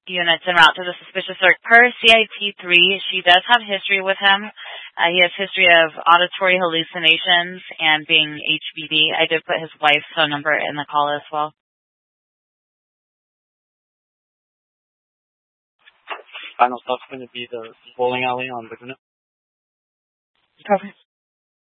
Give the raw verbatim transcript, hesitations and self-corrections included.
units en route to the suspicious work. Per C I T three, she does have history with him. Uh, he has history of auditory hallucinations and being H B D. I did put his wife's phone number in the call as well. Final stop's going to be the bowling alley on Laguna. Okay.